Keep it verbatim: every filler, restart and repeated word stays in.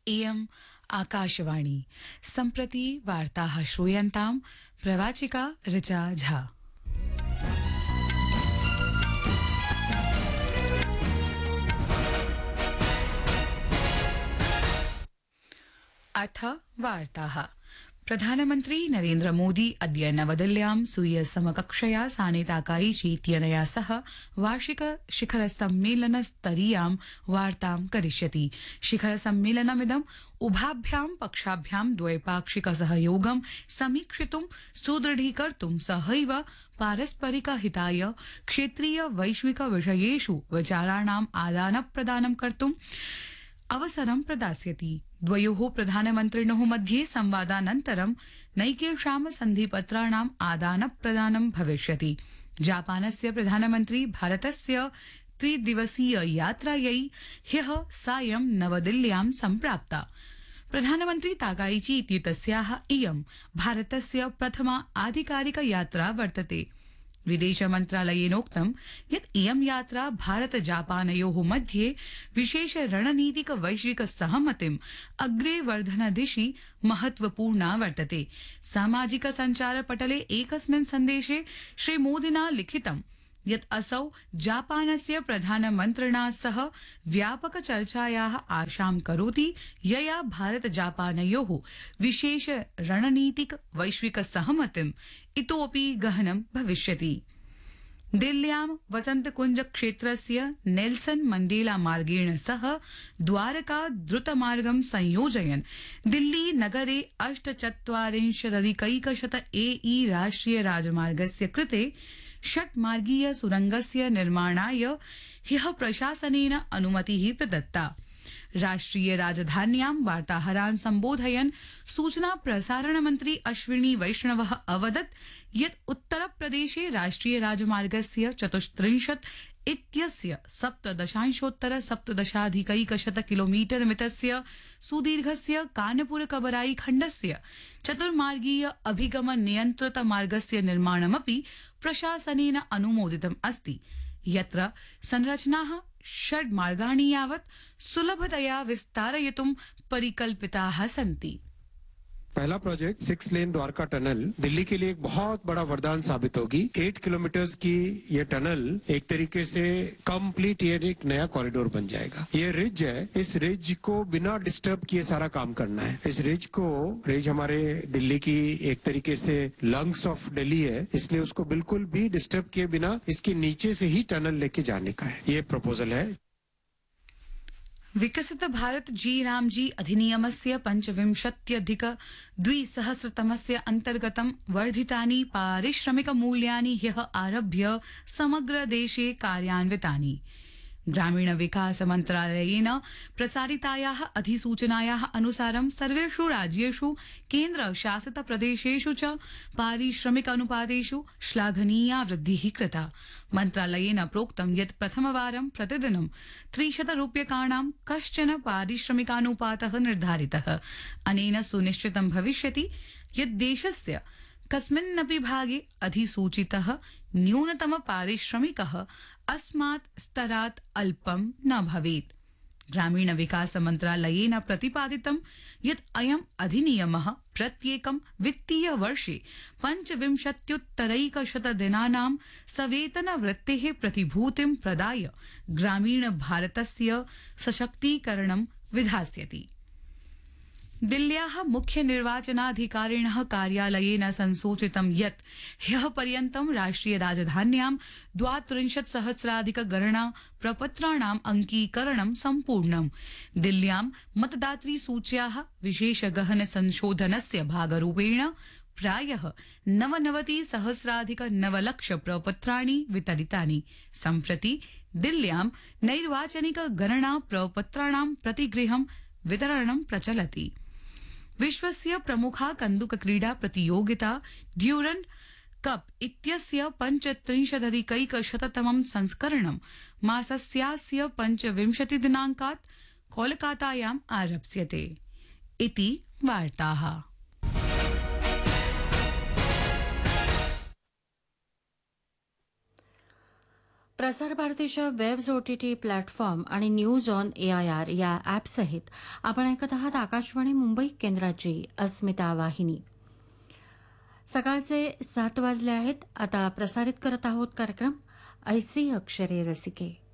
इयम् आकाशवाणी सम्प्रति वार्ताः श्रूयन्तां प्रवाचिका ऋचा झा। अथ वार्ताः। प्रधानमन्त्री नरेन्द्र मोदी अद्य नवदिल्ल्यां स्वीय समकक्षया साने ताकाईची इत्यनया सह वार्षिक शिखर सम्मेलन स्तरीयां वार्तां करिष्यति। शिखर सम्मेलनमिदं उभाभ्यां पक्षाभ्यां द्वैपाक्षिक सहयोगं समीक्षितुं सुदृढीकर्तुं सहैव पारस्परिक हिताय क्षेत्रीय वैश्विक विषयेषु विचाराणाम् आदान प्रदानं कर्तुं अवसरं प्रदास्यति। द्वयोः प्रधानमन्त्रिणोः मध्ये संवादानन्तरं नैकेषां सन्धिपत्राणाम् आदान प्रदानं भविष्यति। जापानस्य प्रधानमन्त्री भारतस्य त्रिदिवसीय यात्रायै ह्यः सायं नवदिल्ल्यां सम्प्राप्ता। प्रधानमन्त्री ताकाईची इत्येतस्याः इयं भारतस्य प्रथमा आधिकारिक यात्रा वर्तते। विदेश मन्त्रालयेनोक्तं यत् इयं यात्रा भारत जापानयोः मध्ये विशेष रणनीतिक वैश्विक सहमतिम् अग्रे वर्धन दिशि महत्वपूर्णा वर्तते। सामाजिक सञ्चार पटले एकस्मिन् सन्देशे श्रीमोदिना लिखितं यत् असौ जापानस्य प्रधानमन्त्रिणा सह व्यापक चर्चायाः आशां करोति, यया भारत जापानयोः विशेष रणनीतिक वैश्विक सहमतिम् इतोऽपि गहनं भविष्यति। दिल्ल्यां वसन्तकुंज क्षेत्रस्य नेल्सन मण्डेला मार्गेण सह द्वारका द्रुतमार्गं संयोजयन् दिल्ली नगरे अष्टचत्वारिंशदधिकैकशत ए ई राष्ट्रिय राजमार्गस्य कृते षट्मार्गीय सुरंगस्य निर्माणाय ह्यः प्रशासनेन अनुमतिः प्रदत्ता। राष्ट्रिय राजधान्यां वार्ताहरान् सम्बोधयन् सूचना प्रसारण मंत्री अश्विनी वैष्णवः अवदत् यत् उत्तरप्रदेशे राष्ट्रिय राजमार्गस्य चतुस्त्रिंशत् इत्यस्य सप्तदशांशोत्तर सप्तदशाधिकैकशत किलोमीटर मितस्य सुदीर्घस्य कानपुर कबराई खण्डस्य चतुर्मार्गीय अभिगम नियन्त्रित मार्गस्य निर्माणमपि प्रशासनेन अनुमोदितम् अस्ति, यत्र संरचनाः षड् मार्गाणि यावत् सुलभतया विस्तारयितुं परिकल्पिताः सन्ति। पहला project six lane Dwarka tunnel Delhi के लिए एक बहुत बड़ा वरदान साबित होगी। एट किलोमीटर्स की ये टनल एक तरीके से कंप्लीट ये एक नया कॉरिडोर बन जाएगा। ये रिज है, इस रिज को बिना डिस्टर्ब किए सारा काम करना है। इस रिज को रिज हमारे दिल्ली की एक तरीके से लंग्स ऑफ दिल्ली है, इसलिए उसको बिल्कुल भी डिस्टर्ब किए बिना इसके नीचे से ही टनल लेके जाने का है। ये प्रपोजल है। विकसित भारत जी रामजी अधिनियमस्य पंचविंशत्यधिक द्विसहस्रतमस्य अंतर्गतं वर्धितानि पारिश्रमिक मूल्यानि ह्यः आरभ्य समग्र देशे कार्यान्वितानि। ग्रामीण विकास मन्त्रालयेन प्रसारितायाः अधिसूचनायाः अनुसारं सर्वेषु राज्येषु केन्द्र शासित प्रदेशेषु च पारिश्रमिक अनुपातेषु श्लाघनीया वृद्धिः कृता। मन्त्रालयेन प्रोक्तं यत् प्रथमवारं प्रतिदिनं त्रिशत रूप्यकाणां कश्चन पारिश्रमिकानुपातः निर्धारितः। अनेन सुनिश्चितं भविष्यति यत् देशस्य कस्मिन्नपि भागे अधिसूचितः न्यूनतम पारिश्रमिकः अस्मात् स्तरात् अल्पं न भवेत्। ग्रामीण विकास मन्त्रालयेन प्रतिपादितं यत् अयम् अधिनियमः प्रत्येकं वित्तीय वर्षे पञ्चविंशत्युत्तरैकशत दिनानां सवेतन वृत्तेः प्रतिभूतिं प्रदाय ग्रामीण भारतस्य सशक्तीकरणं विधास्यति। दिल्ल्याः मुख्य निर्वाचनाधिकारिणः कार्यालयेन संसूचितं यत् ह्यः पर्यन्तं राष्ट्रिय राजधान्यां द्वात्रिंशत् सहस्राधिक गणना प्रपत्राणाम् अंकीकरणं सम्पूर्णम्। दिल्ल्यां मतदातृ सूच्याः विशेष गहन संशोधनस्य भागरूपेण प्रायः नवनवति सहस्राधिक नवलक्ष प्रपत्राणि वितरितानि। सम्प्रति दिल्ल्यां नैर्वाचनिक गणना प्रपत्राणां प्रतिगृहं वितरणं प्रचलति। विश्वस्य प्रमुखा कन्दुक क्रीडा प्रतियोगिता ड्यूरण्ड कप इत्यस्य पञ्चत्रिंशदधिकैकशततमं संस्करणं मासस्यास्य पञ्चविंशति दिनाङ्कात् कोलकातायाम् आरप्स्यते। इति वार्ताः। प्रसार भारतीच्या वेब्स ओटीटी प्लॅटफॉर्म आणि news on A I R या ॲपसहित आपण ऐकत आहात आकाशवाणी मुंबई केंद्राची अस्मिता वाहिनी. सकाळचे सात वाजले आहेत. आता प्रसारित करत आहोत कार्यक्रम ऐसी अक्षरे रसिके.